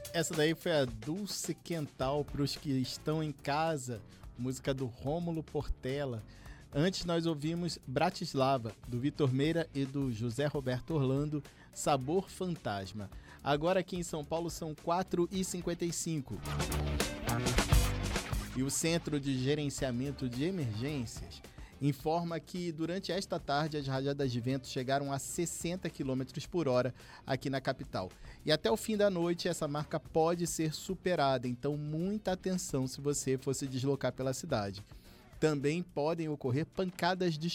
Essa daí foi a Dulce Quental para os que estão em casa, música do Rômulo Portela. Antes nós ouvimos Bratislava, do Vitor Meira e do José Roberto Orlando, Sabor Fantasma. Agora aqui em São Paulo são 4h55. E o Centro de Gerenciamento de Emergências informa que durante esta tarde as rajadas de vento chegaram a 60 km por hora aqui na capital. E até o fim da noite essa marca pode ser superada, então muita atenção se você for se deslocar pela cidade. Também podem ocorrer pancadas de